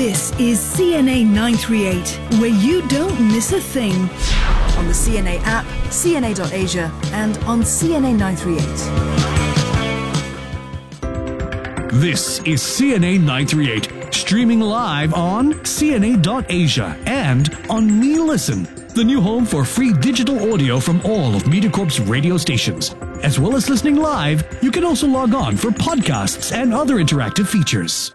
This is CNA 938, where you don't miss a thing. On the CNA app, cna.asia, and on CNA 938. This is CNA 938, streaming live on cna.asia and on Me Listen, the new home for free digital audio from all of MediaCorp's radio stations. As well as listening live, you can also log on for podcasts and other interactive features.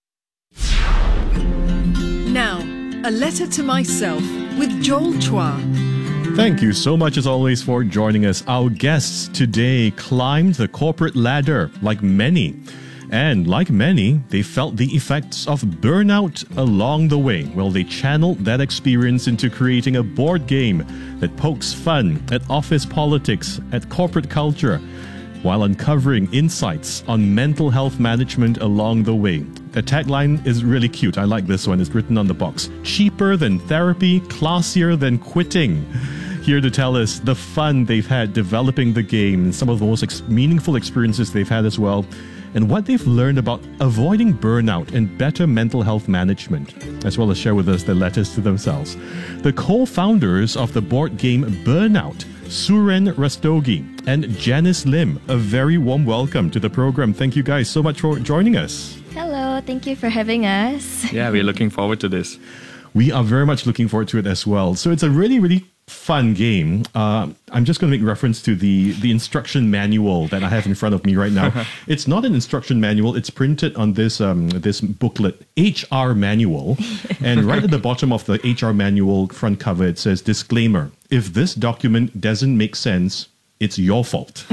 Now, a letter to myself with Joel Chua. Thank you so much as always for joining us. Our guests today climbed the corporate ladder like many. And like many, they felt the effects of burnout along the way. Well, they channeled that experience into creating a board game that pokes fun at office politics, at corporate culture, while uncovering insights on mental health management along the way. The tagline is really cute. I like this one. It's written on the box. Cheaper than therapy, classier than quitting. Here to tell us the fun they've had developing the game and some of the most meaningful experiences they've had as well, and what they've learned about avoiding burnout and better mental health management, as well as share with us their letters to themselves. The co-founders of the board game Burnout, Suren Rastogi and Janice Lim, a very warm welcome to the program. Thank you guys so much for joining us. Hello, thank you for having us. Yeah, we're looking forward to this. We are very much looking forward to it as well. So it's a really, really fun game. I'm just going to make reference to the instruction manual that I have in front of me right now. It's not an instruction manual. It's printed on this this booklet, HR manual. And right at the bottom of the HR manual front cover, it says, disclaimer, if this document doesn't make sense, it's your fault.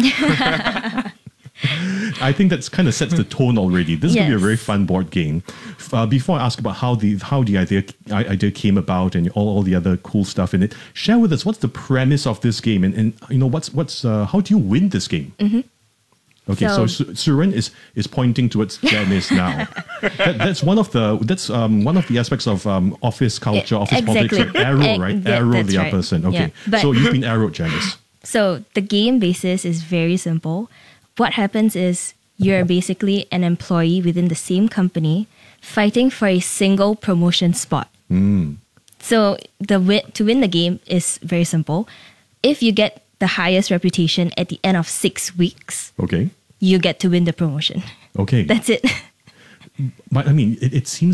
I think that kind of sets the tone already. This is going to be a very fun board game. Before I ask about how the idea came about and all the other cool stuff in it, share with us what's the premise of this game and you know what's how do you win this game? Mm-hmm. Okay, so Suren is pointing towards Janice now. That's one of the aspects of office culture, office politics. Arrow, right? Arrow the other person. Okay, yeah. So you've been arrowed, Janice. So the game basis is very simple. What happens is you're basically an employee within the same company fighting for a single promotion spot. So to win the game is very simple. If you get the highest reputation at the end of 6 weeks, okay, you get to win the promotion. Okay. That's it. But I mean, it seems